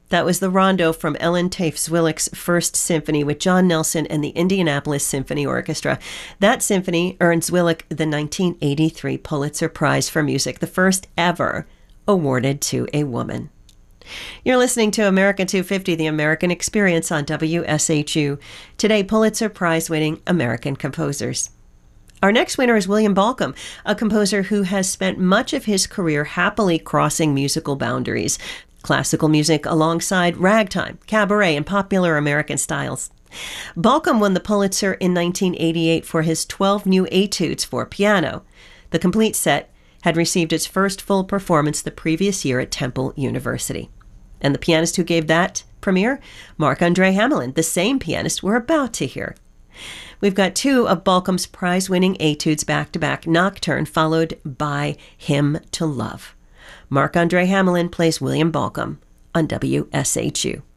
That was the Rondo from Ellen Tafe Zwillich's First Symphony with John Nelson and the Indianapolis Symphony Orchestra. That symphony earned Zwillich the 1983 Pulitzer Prize for Music, the first ever awarded to a woman. You're listening to America 250, the American Experience on WSHU. Today, Pulitzer Prize-winning American composers. Our next winner is William Bolcom, a composer who has spent much of his career happily crossing musical boundaries. Classical music alongside ragtime, cabaret, and popular American styles. Bolcom won the Pulitzer in 1988 for his 12 new etudes for piano. The complete set had received its first full performance the previous year at Temple University. And the pianist who gave that premiere? Marc-André Hamelin, the same pianist we're about to hear. We've got two of Bolcom's prize-winning etudes back-to-back, Nocturne followed by Hymn to Love. Marc-André Hamelin plays William Bolcom on WSHU.